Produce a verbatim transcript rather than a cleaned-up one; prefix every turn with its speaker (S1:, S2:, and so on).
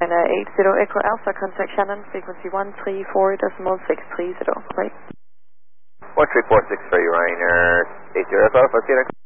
S1: Ryanair eight zero Echo Alpha, contact Shannon, frequency one three four decimal six three zero. Right.
S2: one three four six three, Ryanair eight zero Echo Alpha, see you next.